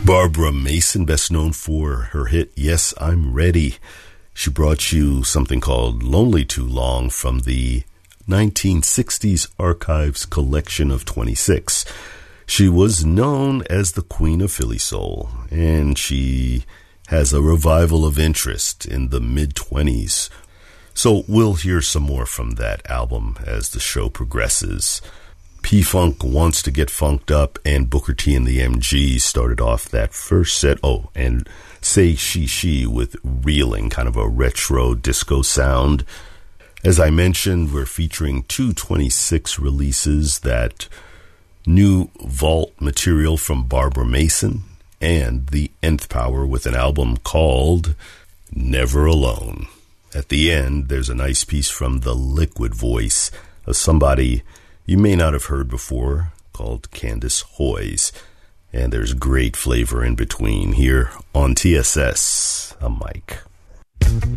Barbara Mason, best known for her hit Yes, I'm Ready. She brought you something called Lonely Too Long from the 1960s Archives collection of 26. She was known as the Queen of Philly Soul, and she has a revival of interest in the mid-20s. So we'll hear some more from that album as the show progresses. P-Funk Wants to Get Funked Up and Booker T and the MGs started off that first set. Oh, and Say She with Reeling, kind of a retro disco sound. As I mentioned, we're featuring 226 releases, that new vault material from Barbara Mason and the Nth Power with an album called Never Alone. At the end, there's a nice piece from the liquid voice of somebody you may not have heard before, called Candace Hoyes. And there's great flavor in between here on TSS. I'm Mike.